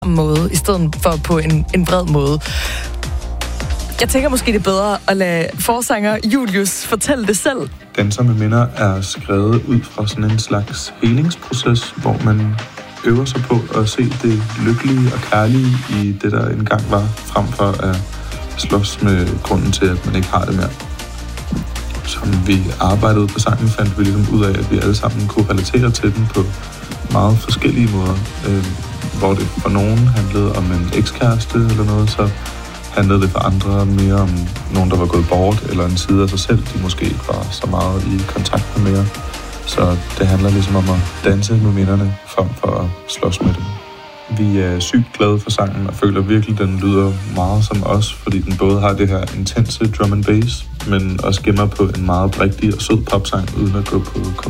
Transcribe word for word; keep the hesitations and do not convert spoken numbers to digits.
måde, i stedet for på en, en vred måde. Jeg tænker måske, det er bedre at lade forsanger Julius fortælle det selv. Danser med minder er skrevet ud fra sådan en slags helingsproces, hvor man øver sig på at se det lykkelige og kærlige i det, der engang var, frem for at slås med grunden til, at man ikke har det mere. Som vi arbejdede på sangen, fandt vi ligesom ud af, at vi alle sammen kunne relatere til den på meget forskellige måder. Øh, hvor det for nogen handlede om en ekskæreste eller noget, så handlede det for andre mere om nogen, der var gået bort, eller en side af sig selv, de måske ikke var så meget i kontakt med mere. Så det handler ligesom om at danse med minderne, frem for at slås med dem. Vi er sygt glade for sangen, og føler virkelig, den lyder meget som os, fordi den både har det her intense drum and bass, men også gemmer på en meget rigtig og sød popsang, uden at gå på